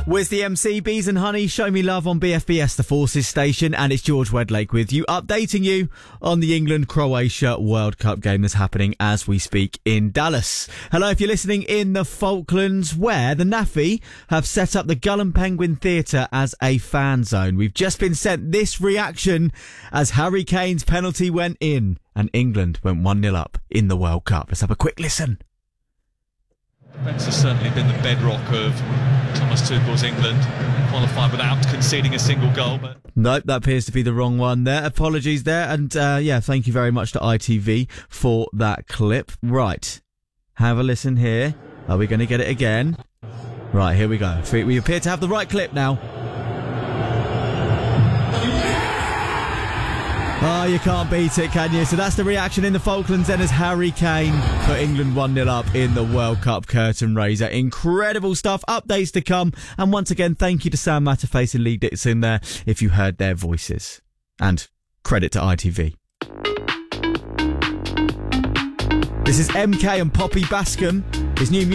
Where's the MC? Bees and Honey, show me love on BFBS, the Forces station, and it's George Wedlake with you, updating you on the England-Croatia World Cup game that's happening as we speak in Dallas. Hello, if you're listening in the Falklands, where the NAFI have set up the Gull and Penguin Theatre as a fan zone. We've just been sent this reaction as Harry Kane's penalty went in and England went 1-0 up in the World Cup. Let's have a quick listen. Defence has certainly been the bedrock of Thomas Tuchel's England, qualified without conceding a single goal. But Nope, that appears to be the wrong one there. Apologies there. And thank you very much to ITV for that clip. Right, have a listen here. Are we going to get it again? Right, here we go. We appear to have the right clip now. Oh, you can't beat it, can you? So that's the reaction in the Falklands then as Harry Kane put England 1-0 up in the World Cup curtain raiser. Incredible stuff. Updates to come. And once again, thank you to Sam Matterface and Lee Dixon there if you heard their voices. And credit to ITV. This is MK and Poppy Bascom. His new music.